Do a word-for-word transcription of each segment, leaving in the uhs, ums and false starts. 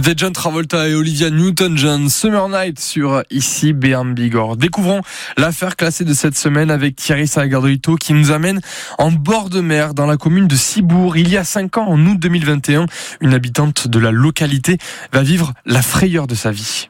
C'était John Travolta et Olivia Newton-John, Summer Night sur ici B M Bigorre. Découvrons l'affaire classée de cette semaine avec Thierry Salgado qui nous amène en bord de mer dans la commune de Cibourg. Il y a cinq ans, en août deux mille vingt et un, une habitante de la localité va vivre la frayeur de sa vie.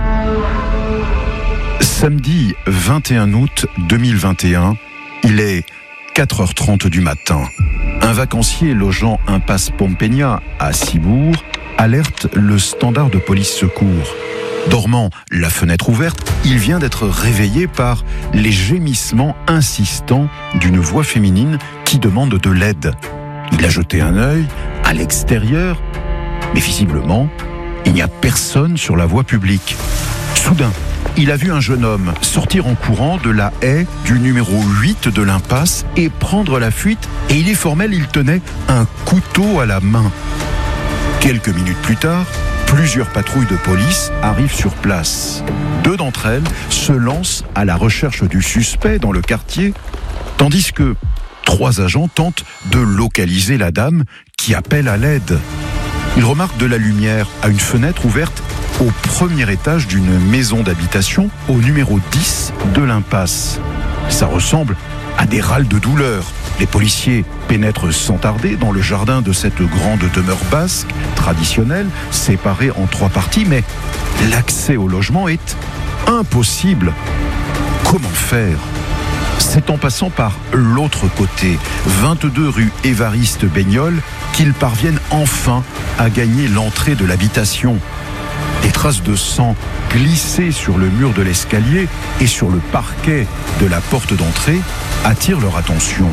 Samedi vingt et un août deux mille vingt et un, il est quatre heures trente du matin. Un vacancier logeant impasse Pompeia à Cibourg alerte le standard de police secours. Dormant, la fenêtre ouverte, il vient d'être réveillé par les gémissements insistants d'une voix féminine qui demande de l'aide. Il a jeté un œil à l'extérieur, mais visiblement, il n'y a personne sur la voie publique. Soudain, il a vu un jeune homme sortir en courant de la haie du numéro huit de l'impasse et prendre la fuite, et il est formel, il tenait un couteau à la main. Quelques minutes plus tard, plusieurs patrouilles de police arrivent sur place. Deux d'entre elles se lancent à la recherche du suspect dans le quartier, tandis que trois agents tentent de localiser la dame qui appelle à l'aide. Ils remarquent de la lumière à une fenêtre ouverte au premier étage d'une maison d'habitation au numéro dix de l'impasse. Ça ressemble à des râles de douleur. Les policiers pénètrent sans tarder dans le jardin de cette grande demeure basque, traditionnelle, séparée en trois parties, mais l'accès au logement est impossible. Comment faire ? C'est en passant par l'autre côté, vingt-deux rue Évariste Baignol, qu'ils parviennent enfin à gagner l'entrée de l'habitation. Des traces de sang glissées sur le mur de l'escalier et sur le parquet de la porte d'entrée attirent leur attention.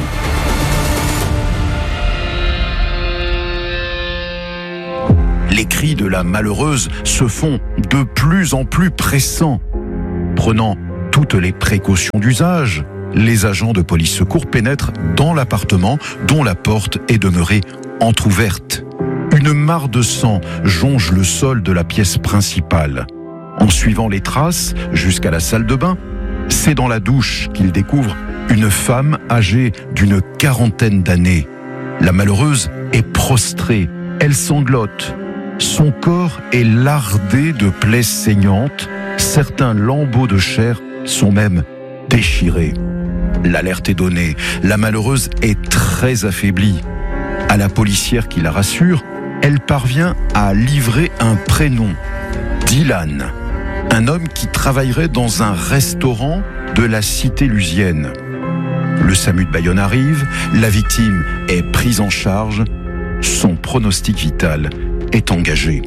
Les cris de la malheureuse se font de plus en plus pressants. Prenant toutes les précautions d'usage, les agents de police secours pénètrent dans l'appartement dont la porte est demeurée entr'ouverte. Une mare de sang jonche le sol de la pièce principale. En suivant les traces jusqu'à la salle de bain, c'est dans la douche qu'ils découvrent une femme âgée d'une quarantaine d'années. La malheureuse est prostrée, elle sanglote. Son corps est lardé de plaies saignantes. Certains lambeaux de chair sont même déchirés. L'alerte est donnée. La malheureuse est très affaiblie. À la policière qui la rassure, elle parvient à livrer un prénom, Dylan, un homme qui travaillerait dans un restaurant de la cité lusienne. Le SAMU de Bayonne arrive, la victime est prise en charge, son pronostic vital est engagé.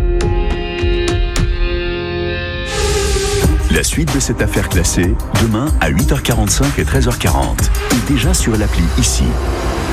La suite de cette affaire classée, demain à huit heures quarante-cinq et treize heures quarante. Et déjà sur l'appli ici.